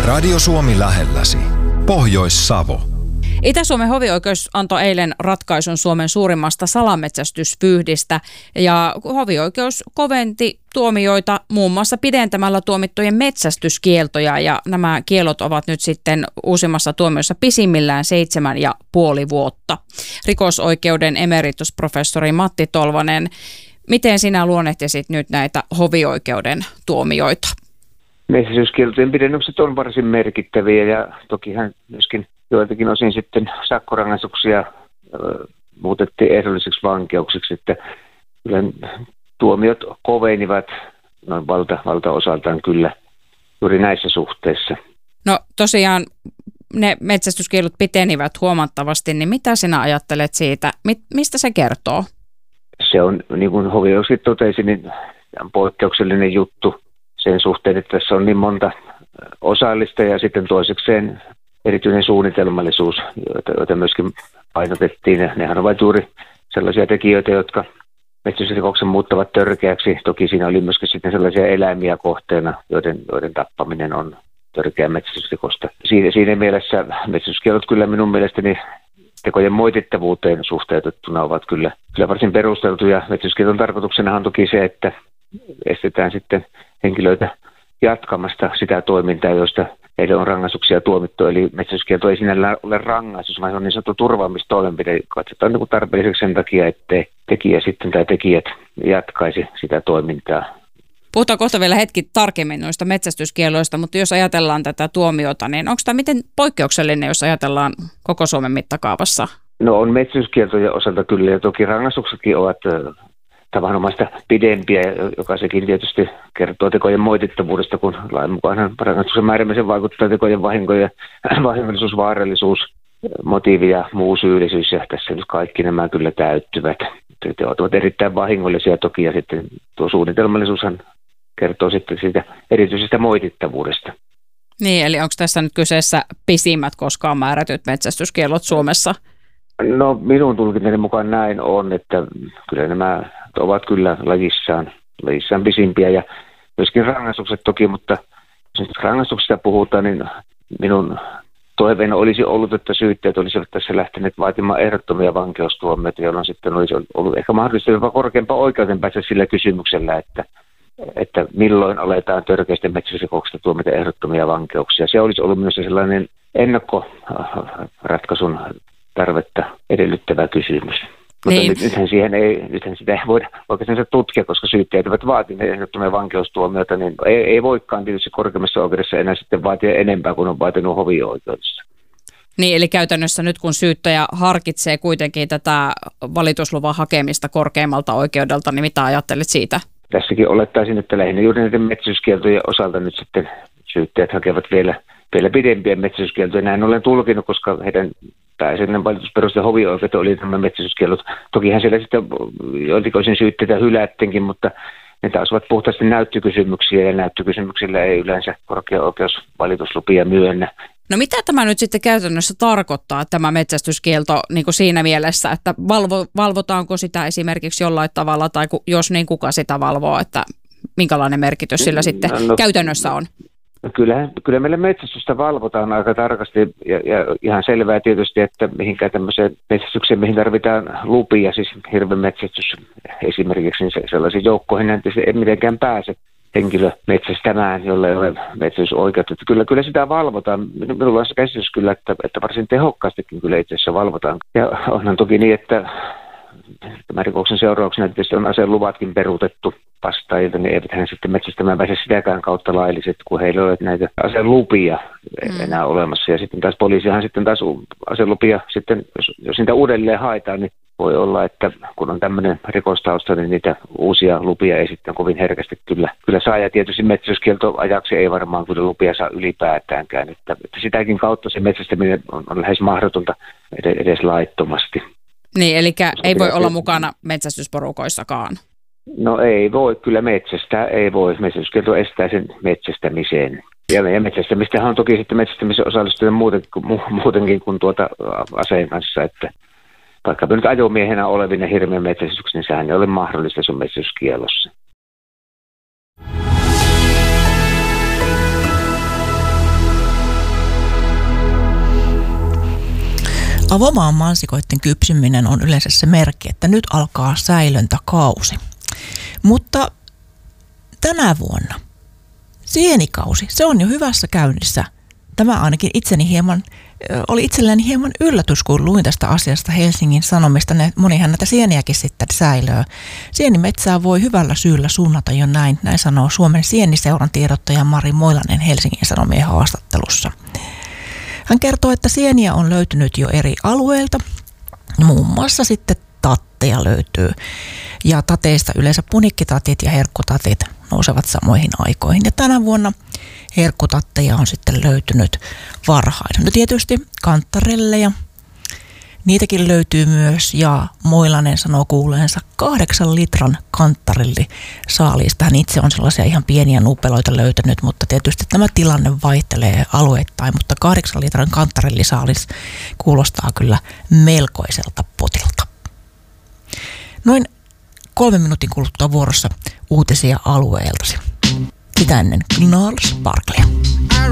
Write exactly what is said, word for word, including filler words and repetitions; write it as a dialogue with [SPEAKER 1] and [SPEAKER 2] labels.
[SPEAKER 1] Radio Suomi lähelläsi. Pohjois-Savo.
[SPEAKER 2] Itä-Suomen hovioikeus antoi eilen ratkaisun Suomen suurimmasta salametsästysvyyhdistä ja hovioikeus koventi tuomioita muun muassa pidentämällä tuomittujen metsästyskieltoja ja nämä kielot ovat nyt sitten uusimmassa tuomiossa pisimmillään seitsemän ja puoli vuotta. Rikosoikeuden emeritusprofessori Matti Tolvanen, miten sinä luonnehtisit nyt näitä hovioikeuden tuomioita?
[SPEAKER 3] Metsästyskieltojen pidennykset on varsin merkittäviä ja tokihan myöskin joiltakin osin sitten sakkorangaistuksia äh, muutettiin ehdollisiksi vankeuksiksi, että kyllä tuomiot kovenivat noin valta, valtaosaltaan kyllä juuri näissä suhteissa.
[SPEAKER 2] No tosiaan ne metsästyskielot pitenivät huomattavasti, niin mitä sinä ajattelet siitä? Mistä se kertoo?
[SPEAKER 3] Se on, niin kuin hovioikeus totesi, niin poikkeuksellinen juttu sen suhteen, että tässä on niin monta osallista ja sitten toisekseen erityinen suunnitelmallisuus, joita, joita myöskin painotettiin. Ja nehän ovat juuri sellaisia tekijöitä, jotka metsästysrikoksen muuttavat törkeäksi. Toki siinä oli myöskin sitten sellaisia eläimiä kohteena, joiden, joiden tappaminen on törkeä metsästysrikosta. Siinä, siinä mielessä metsästyskielot kyllä minun mielestäni tekojen moitittavuuteen suhteutettuna ovat kyllä, kyllä varsin perusteltuja. Metsästyskielon tarkoituksena on toki se, että estetään sitten henkilöitä jatkamasta sitä toimintaa, joista heille on rangaistuksia tuomittu. Eli metsästyskielto ei sinällään ole rangaistus, vaan se on niin sanottu turvaamistoimenpide. Katsotaan niin kuin tarpeelliseksi sen takia, ettei tekijä sitten tai tekijät jatkaisi sitä toimintaa.
[SPEAKER 2] Puhutaan kohta vielä hetki tarkemmin noista metsästyskieloista, mutta jos ajatellaan tätä tuomiota, niin onko tämä miten poikkeuksellinen, jos ajatellaan koko Suomen mittakaavassa?
[SPEAKER 3] No on metsästyskieltojen osalta kyllä, ja toki rangaistuksetkin ovat tavanomaista pidempiä, joka sekin tietysti kertoo tekojen moitittavuudesta, kun lain mukaan rangaistuksen määräämisen vaikuttaa tekojen vahinkojen vahingollisuus, vaarallisuus, motiivi ja muu syyllisyys, ja tässä nyt kaikki nämä kyllä täyttyvät. Teot ovat erittäin vahingollisia toki, ja sitten tuo suunnitelmallisuushan kertoo sitten siitä erityisestä moitittavuudesta.
[SPEAKER 2] Niin, eli onko tässä nyt kyseessä pisimmät koskaan määrätyt metsästyskiellot Suomessa?
[SPEAKER 3] No minun tulkintani mukaan näin on, että kyllä nämä ovat kyllä lajissaan, lajissaan pisimpiä ja myöskin rangaistukset toki, mutta jos rangaistuksista puhutaan, niin minun toiveena olisi ollut, että syytteet olisivat tässä lähteneet vaatimaan ehdottomia vankeustuomioita, jolloin sitten olisi ollut ehkä mahdollista jopa korkeampaa oikeuden päästä sillä kysymyksellä, että, että milloin aletaan törkeistä metsästysrikoksista tuomita ehdottomia vankeuksia. Se olisi ollut myös sellainen ennakkoratkaisun tarvetta edellyttävä kysymys. Mutta
[SPEAKER 2] niin.
[SPEAKER 3] nyt, nythän, siihen ei, nythän sitä ei voida oikeastaan tutkia, koska syyttäjät eivät vaatineet ehdottomia vankeustuomioita, niin ei, ei voikaan tietysti korkeimmassa oikeudessa enää sitten vaatia enempää kuin on vaatinut hovioikeudessa.
[SPEAKER 2] Niin, eli käytännössä nyt kun syyttäjä harkitsee kuitenkin tätä valitusluvan hakemista korkeimmalta oikeudelta, niin mitä ajattelet siitä?
[SPEAKER 3] Tässäkin olettaisin, että lähinnä juuri näiden metsästyskieltojen osalta nyt sitten syyttäjät hakevat vielä, vielä pidempiä metsästyskieltoja. Näin olen tulkinut, koska heidän pääasiallinen valitusperuste hovioikeutta oli nämä metsästyskiellot. Tokihan siellä sitten joiltakin syytteitä hylättenkin, mutta ne taas ovat puhtaasti näyttökysymyksiä ja näyttökysymyksillä ei yleensä korkea oikeus valituslupia myönnä.
[SPEAKER 2] No mitä tämä nyt sitten käytännössä tarkoittaa, tämä metsästyskielto niin kuin siinä mielessä, että valvo, valvotaanko sitä esimerkiksi jollain tavalla tai jos niin kuka sitä valvoo, että minkälainen merkitys sillä sitten no, no, käytännössä on?
[SPEAKER 3] No kyllä, kyllä meillä metsästystä valvotaan aika tarkasti ja, ja ihan selvää tietysti, että mihinkään tämmöiseen metsästykseen, mihin tarvitaan lupia, siis hirvenmetsästys esimerkiksi, niin sellaisiin joukkoihin ei mitenkään pääse henkilö metsästämään, jolla ei ole metsästysoikeutta. Kyllä, kyllä sitä valvotaan. Minulla on se käsitys kyllä, että, että varsin tehokkaastikin kyllä itse asiassa valvotaan. Ja onhan toki niin, että tämän rikoksen seurauksena tietysti on aseen luvatkin peruutettu vastaajilta, niin eiväthän sitten metsästämään pääse sitäkään kautta lailliset, kun heillä ei ole näitä aseen lupia enää mm. olemassa. Ja sitten taas poliisihan sitten taas aseen lupia, sitten, jos, jos niitä uudelleen haetaan, niin voi olla, että kun on tämmöinen rikostausta, niin niitä uusia lupia ei sitten kovin herkästi kyllä, kyllä saa. Ja tietysti metsästyskieltoajaksi ei varmaan kyllä lupia saa ylipäätäänkään. Että, että sitäkin kautta se metsästäminen on, on lähes mahdotonta edes, edes laittomasti.
[SPEAKER 2] Niin, eli ei voi olla mukana metsästysporukoissakaan? No
[SPEAKER 3] ei voi, kyllä metsästää ei voi. Metsästyskielto estää sen metsästämiseen. Ja, ja metsästämistähän on toki sitten metsästämisen osallistuja muutenkin, muutenkin kuin tuota aseen kanssa, että vaikka nyt ajomiehenä olevina hirveän metsästyksen, niin sehän ei ole mahdollista sun metsästyskielossa.
[SPEAKER 4] Avomaan mansikoiden kypsyminen on yleensä se merkki, että nyt alkaa säilöntäkausi. Mutta tänä vuonna sienikausi, se on jo hyvässä käynnissä. Tämä ainakin itseni hieman, oli itselläni hieman yllätys, kun luin tästä asiasta Helsingin Sanomista. Ne, monihan näitä sieniäkin sitten säilöö. Sienimetsää voi hyvällä syyllä suunnata jo näin. Näin sanoo Suomen Sieniseuran tiedottaja Mari Moilanen Helsingin Sanomien haastattelussa. Hän kertoo, että sieniä on löytynyt jo eri alueilta. Muun muassa sitten tatteja löytyy. Ja tateista yleensä punikkitatit ja herkkutatit nousevat samoihin aikoihin. Ja tänä vuonna herkkutatteja on sitten löytynyt varhain. No tietysti kanttarelleja, niitäkin löytyy myös, ja Moilanen sanoo kuuleensa kahdeksan litran kanttarelli saalista. Hän itse on sellaisia ihan pieniä nupeloita löytänyt, mutta tietysti tämä tilanne vaihtelee alueittain, mutta kahdeksan litran kanttarelli saalis kuulostaa kyllä melkoiselta potilta. Noin kolmen minuutin kuluttua vuorossa uutisia alueeltasi. Sitä ennen Gnarls Barkley.